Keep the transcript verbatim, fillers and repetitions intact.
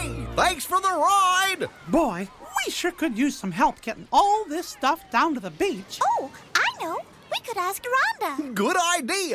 Hey, thanks for the ride! Boy, we sure could use some help getting all this stuff down to the beach. Oh, I know. We could ask Rhonda. Good idea!